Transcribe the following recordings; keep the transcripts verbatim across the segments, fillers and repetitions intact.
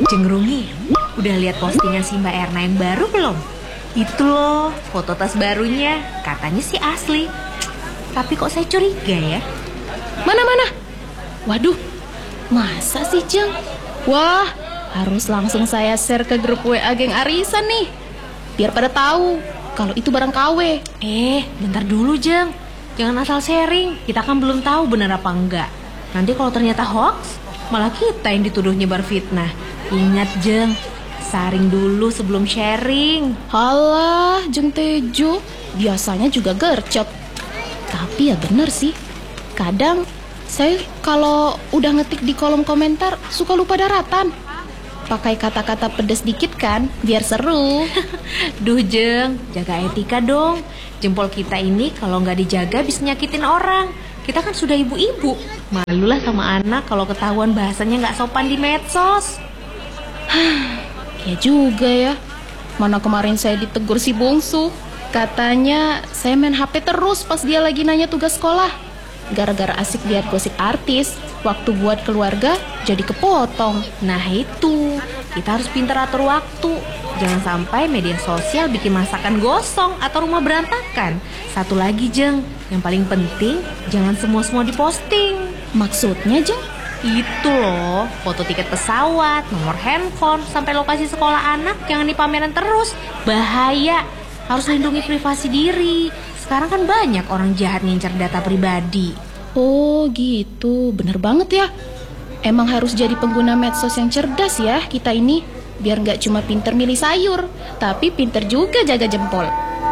Cengrungi, udah lihat postingan si Mbak Erna yang baru belum? Itu loh, foto tas barunya. Katanya sih asli. Tapi kok saya curiga ya? Mana-mana? Waduh, masa sih, Jeng? Wah, harus langsung saya share ke grup W A geng arisan nih, biar pada tahu kalau itu barang K W. Eh, bentar dulu, Jeng. Jangan asal sharing. Kita kan belum tahu benar apa enggak. Nanti kalau ternyata hoax, malah kita yang dituduh nyebar fitnah. Ingat, Jeng, saring dulu sebelum sharing. Halah, Jeng Tejo, biasanya juga gercep. Tapi ya bener sih, kadang saya kalau udah ngetik di kolom komentar suka lupa daratan. Pakai kata-kata pedes dikit kan, biar seru. Duh, Jeng, jaga etika dong. Jempol kita ini kalau nggak dijaga bisa nyakitin orang. Kita kan sudah ibu-ibu. Malulah sama anak kalau ketahuan bahasanya nggak sopan di medsos. Ya juga ya. Mana kemarin saya ditegur si bungsu. Katanya saya main H P terus pas dia lagi nanya tugas sekolah. Gara-gara asik lihat gosip artis, waktu buat keluarga jadi kepotong. Nah itu, kita harus pintar atur waktu. Jangan sampai media sosial bikin masakan gosong atau rumah berantakan. Satu lagi, Jeng, yang paling penting jangan semua-semua diposting. Maksudnya, Jeng? Itu loh, foto tiket pesawat, nomor handphone, sampai lokasi sekolah anak jangan dipamerin terus. Bahaya, harus lindungi privasi diri. Sekarang kan banyak orang jahat ngincer data pribadi. Oh gitu, bener banget ya. Emang harus jadi pengguna medsos yang cerdas ya kita ini. Biar gak cuma pinter milih sayur, tapi pinter juga jaga jempol.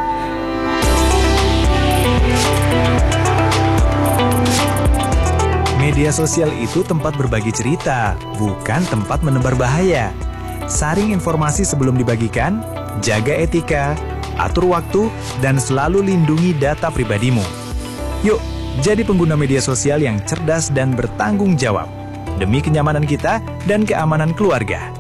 Media sosial itu tempat berbagi cerita, bukan tempat menebar bahaya. Saring informasi sebelum dibagikan, jaga etika, atur waktu, dan selalu lindungi data pribadimu. Yuk, jadi pengguna media sosial yang cerdas dan bertanggung jawab. Demi kenyamanan kita dan keamanan keluarga.